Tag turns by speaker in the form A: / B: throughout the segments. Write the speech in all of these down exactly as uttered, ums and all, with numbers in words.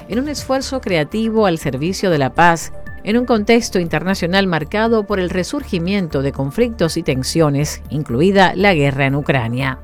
A: en un esfuerzo creativo al servicio de la paz, en un contexto internacional marcado por el resurgimiento de conflictos y tensiones, incluida la guerra en Ucrania.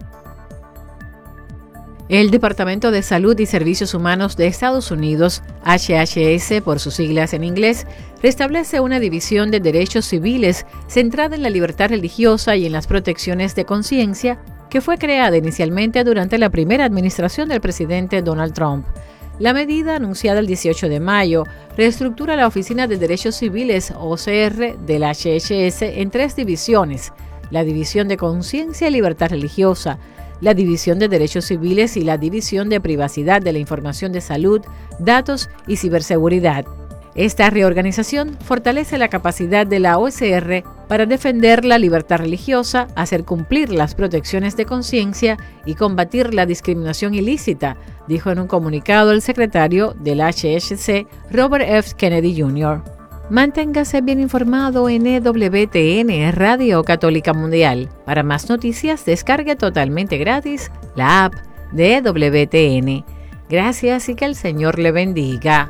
A: El Departamento de Salud y Servicios Humanos de Estados Unidos, H H S por sus siglas en inglés, restablece una división de derechos civiles centrada en la libertad religiosa y en las protecciones de conciencia que fue creada inicialmente durante la primera administración del presidente Donald Trump. La medida, anunciada el dieciocho de mayo, reestructura la Oficina de Derechos Civiles, O C R, del H H S en tres divisiones: la División de Conciencia y Libertad Religiosa, la División de Derechos Civiles y la División de Privacidad de la Información de Salud, Datos y Ciberseguridad. Esta reorganización fortalece la capacidad de la O C R para defender la libertad religiosa, hacer cumplir las protecciones de conciencia y combatir la discriminación ilícita, dijo en un comunicado el secretario del H H C, Robert F. Kennedy junior Manténgase bien informado en E W T N, Radio Católica Mundial. Para más noticias, descargue totalmente gratis la app de E W T N. Gracias y que el Señor le bendiga.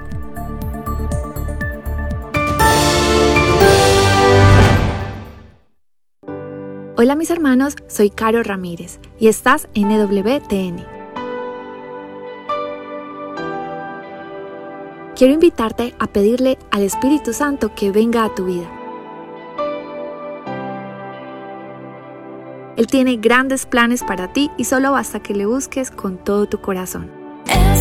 B: Hola mis hermanos, soy Caro Ramírez y estás en E W T N. Quiero invitarte a pedirle al Espíritu Santo que venga a tu vida. Él tiene grandes planes para ti y solo basta que le busques con todo tu corazón.